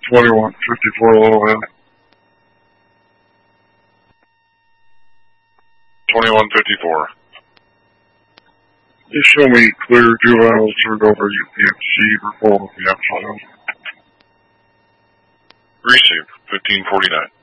2154 low end. 2154. You show me clear juveniles turned over UPMC for full UPM files. Receive 1549.